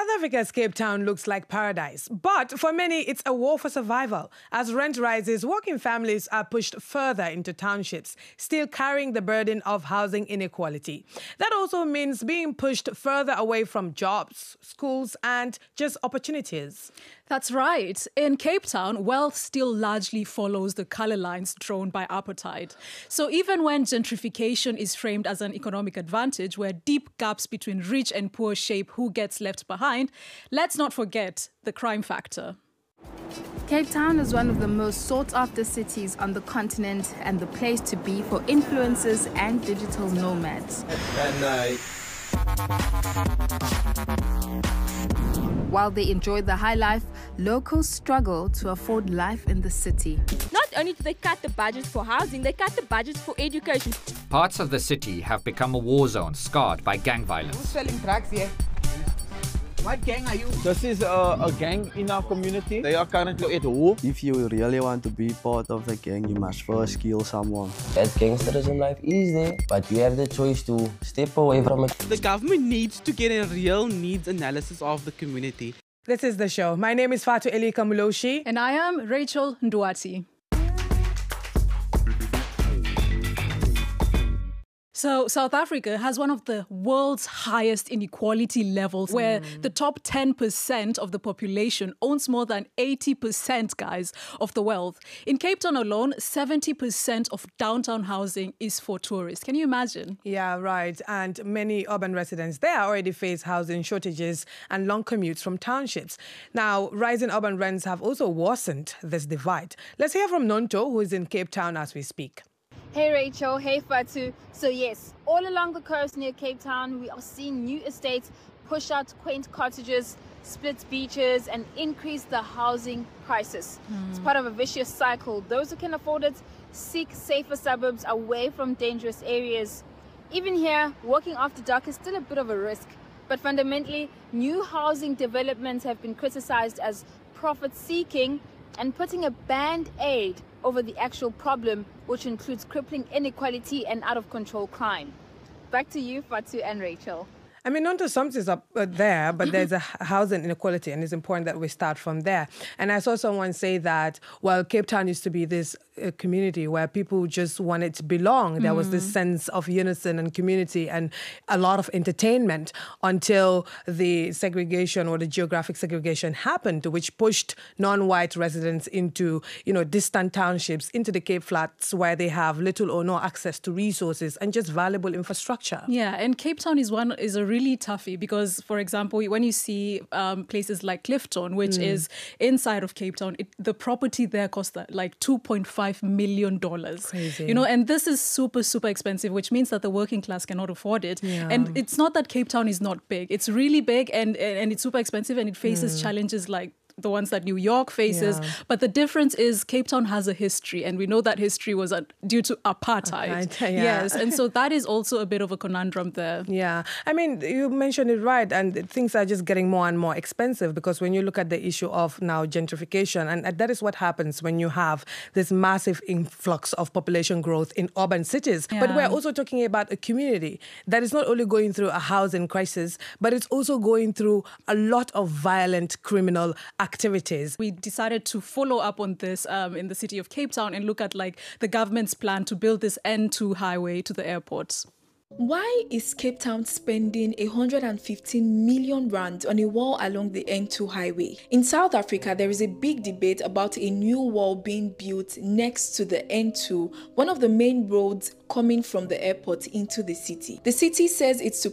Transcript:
South Africa's Cape Town looks like paradise, but for many, it's a war for survival. As rent rises, working families are pushed further into townships, still carrying the burden of housing inequality. That also means being pushed further away from jobs, schools, and just opportunities. That's right. In Cape Town, wealth still largely follows the colour lines drawn by apartheid. So even when gentrification is framed as an economic advantage, where deep gaps between rich and poor shape who gets left behind, let's not forget the crime factor. Cape Town is one of the most sought-after cities on the continent and the place to be for influencers and digital nomads. While they enjoy the high life, locals struggle to afford life in the city. Not only do they cut the budgets for housing, they cut the budgets for education. Parts of the city have become a war zone scarred by gang violence. Who's selling drugs here? What gang are you? This is a gang in our community. They are currently at war. If you really want to be part of the gang, you must first kill someone. That gangsterism life is there, but you have the choice to step away from it. The government needs to get a real needs analysis of the community. This is the show. My name is Fatu Elika Muloshi. And I am Rachel Nduati. So South Africa has one of the world's highest inequality levels, where the top 10% of the population owns more than 80%, guys, of the wealth. In Cape Town alone, 70% of downtown housing is for tourists. Can you imagine? Yeah, right. And many urban residents there already face housing shortages and long commutes from townships. Now, rising urban rents have also worsened this divide. Let's hear from Nonto, who is in Cape Town as we speak. Hey Rachel, hey Fatu. So yes, all along the coast near Cape Town, we are seeing new estates push out quaint cottages, split beaches, and increase the housing prices. It's part of a vicious cycle. Those who can afford it seek safer suburbs away from dangerous areas. Even here, working after dark is still a bit of a risk. But fundamentally, new housing developments have been criticized as profit-seeking and putting a band-aid over the actual problem, which includes crippling inequality and out-of-control crime. Back to you, Fatu and Rachel. I mean, Nonto sums this up there, but there's a housing inequality, and it's important that we start from there. And I saw someone say that, well, Cape Town used to be this community where people just wanted to belong. There was this sense of unison and community and a lot of entertainment until the segregation or the geographic segregation happened, which pushed non-white residents into, distant townships, into the Cape Flats, where they have little or no access to resources and just valuable infrastructure. Yeah, and Cape Town is a really toughie because, for example, when you see places like Clifton, which is inside of Cape Town, the property there costs like $2.5 million. Crazy. And this is super, super expensive, which means that the working class cannot afford it. Yeah. And it's not that Cape Town is not big. It's really big and it's super expensive, and it faces challenges like the ones that New York faces. Yeah. But the difference is Cape Town has a history, and we know that history was due to apartheid. Yes, and so that is also a bit of a conundrum there. Yeah, I mean, you mentioned it right, and things are just getting more and more expensive because when you look at the issue of now gentrification, and that is what happens when you have this massive influx of population growth in urban cities. Yeah. But we're also talking about a community that is not only going through a housing crisis, but it's also going through a lot of violent criminal activities. We decided to follow up on this in the city of Cape Town and look at the government's plan to build this N2 highway to the airport. Why is Cape Town spending 115 million rand on a wall along the N2 highway? In South Africa, there is a big debate about a new wall being built next to the N2, one of the main roads coming from the airport into the city. The city says it's to